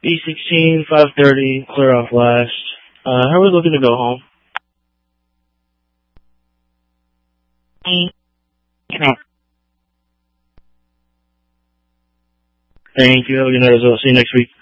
E16, 530, clear off last. How are we looking to go home? Thank you. Have a good night as well. See you next week.